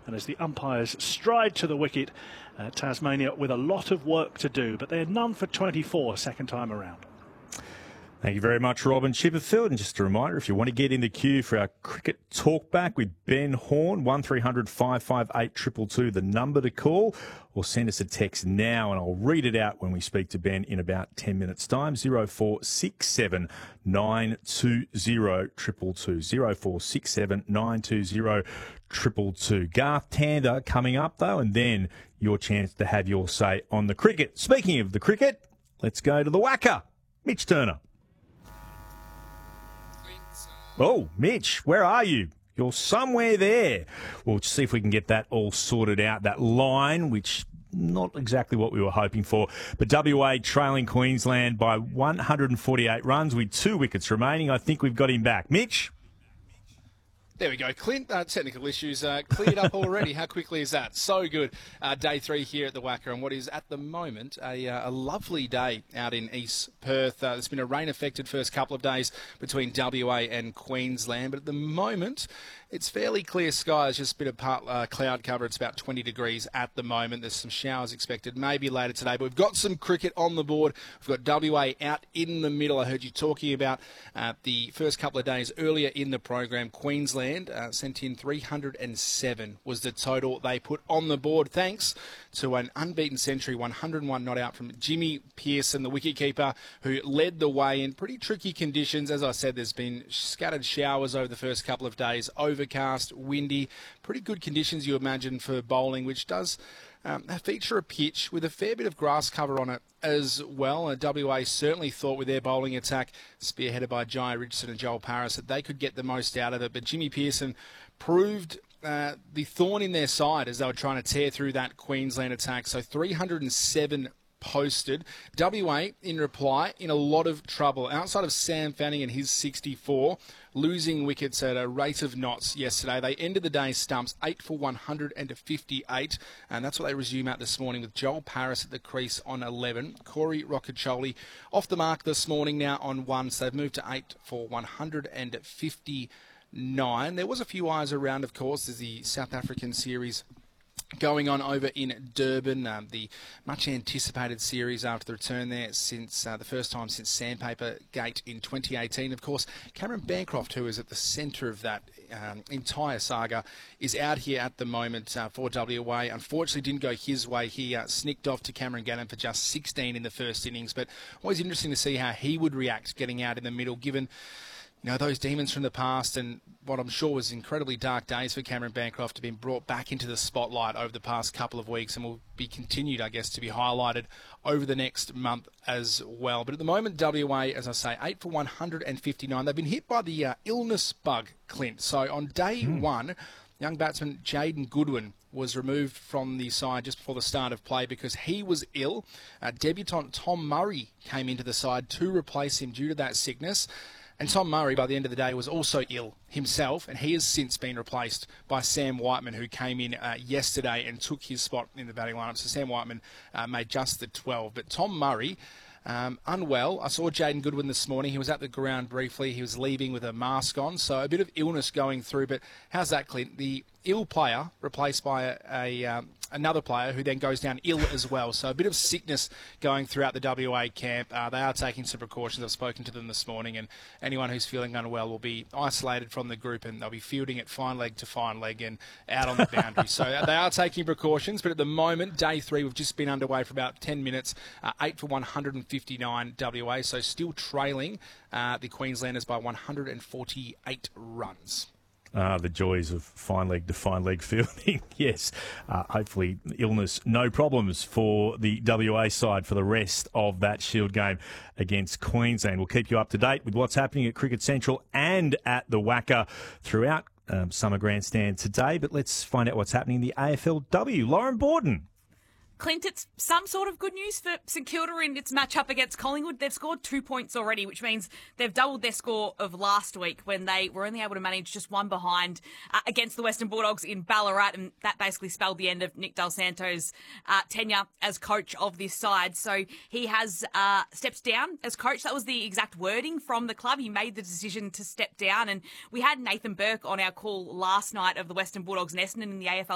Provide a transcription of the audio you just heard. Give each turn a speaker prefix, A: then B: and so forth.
A: And as the umpires stride to the wicket, Tasmania with a lot of work to do, but they're none for 24 second time around.
B: Thank you very much, Robin Chipperfield. And just a reminder, if you want to get in the queue for our cricket talkback with Ben Horn, 1300 558 222, the number to call, or send us a text now and I'll read it out when we speak to Ben in about 10 minutes' time. 0467 920 222. 0467 920 222. Garth Tander coming up, though, and then your chance to have your say on the cricket. Speaking of the cricket, let's go to the whacker, Mitch Turner. Oh, Mitch, where are you? You're somewhere there. We'll see if we can get that all sorted out, that line, which not exactly what we were hoping for. But WA trailing Queensland by 148 runs with 2 wickets remaining. I think we've got him back. Mitch?
C: There we go, Clint. Technical issues cleared up already. How quickly is that? So good. Day 3 here at the Wacker, and what is at the moment a lovely day out in East Perth. There's been a rain-affected first couple of days between WA and Queensland, but at the moment it's fairly clear skies, just a bit of cloud cover. It's about 20 degrees at the moment. There's some showers expected maybe later today, but we've got some cricket on the board. We've got WA out in the middle. I heard you talking about the first couple of days earlier in the program. Queensland sent in 307 was the total they put on the board, thanks to an unbeaten century, 101 not out from Jimmy Peirson, the wicketkeeper, who led the way in pretty tricky conditions. As I said, there's been scattered showers over the first couple of days, overcast, windy, pretty good conditions you imagine for bowling, which does feature a pitch with a fair bit of grass cover on it as well. WA certainly thought with their bowling attack, spearheaded by Jai Richardson and Joel Paris, that they could get the most out of it. But Jimmy Peirson proved the thorn in their side as they were trying to tear through that Queensland attack. So 307 posted. WA, in reply, in a lot of trouble. Outside of Sam Fanning and his 64, losing wickets at a rate of knots yesterday. They ended the day stumps 8 for 158, and that's what they resume at this morning with Joel Paris at the crease on 11. Corey Rocchiccioli off the mark this morning now on 1, so they've moved to 8 for 159. There was a few eyes around, of course, as the South African series going on over in Durban, the much-anticipated series after the return there since the first time since Sandpaper Gate in 2018. Of course, Cameron Bancroft, who is at the centre of that entire saga, is out here at the moment for WA. Unfortunately, didn't go his way. He snicked off to Cameron Gannon for just 16 in the first innings, but always interesting to see how he would react getting out in the middle, given those demons from the past and what I'm sure was incredibly dark days for Cameron Bancroft have been brought back into the spotlight over the past couple of weeks and will be continued, I guess, to be highlighted over the next month as well. But at the moment, WA, as I say, 8 for 159. They've been hit by the illness bug, Clint. So on day 1, young batsman Jayden Goodwin was removed from the side just before the start of play because he was ill. Debutant Tom Murray came into the side to replace him due to that sickness. And Tom Murray, by the end of the day, was also ill himself, and he has since been replaced by Sam Whiteman, who came in yesterday and took his spot in the batting lineup. So Sam Whiteman made just the 12. But Tom Murray, unwell. I saw Jayden Goodwin this morning. He was at the ground briefly. He was leaving with a mask on, so a bit of illness going through. But how's that, Clint? The ill player replaced by another player who then goes down ill as well. So a bit of sickness going throughout the WA camp. They are taking some precautions. I've spoken to them this morning, and anyone who's feeling unwell will be isolated from the group, and they'll be fielding it fine leg to fine leg and out on the boundary. So they are taking precautions, but at the moment, day 3, we've just been underway for about 10 minutes, 8 for 159 WA, so still trailing the Queenslanders by 148 runs.
B: The joys of fine leg to fine leg fielding. Yes, hopefully illness, no problems for the WA side for the rest of that Shield game against Queensland. We'll keep you up to date with what's happening at Cricket Central and at the Wacker throughout Summer Grandstand today. But let's find out what's happening in the AFLW. Lauren Borden.
D: Clint, it's some sort of good news for St Kilda in its match-up against Collingwood. They've scored 2 points already, which means they've doubled their score of last week when they were only able to manage just one behind against the Western Bulldogs in Ballarat, and that basically spelled the end of Nick Del Santo's tenure as coach of this side. So he has stepped down as coach. That was the exact wording from the club. He made the decision to step down, and we had Nathan Burke on our call last night of the Western Bulldogs and Essendon in the AFL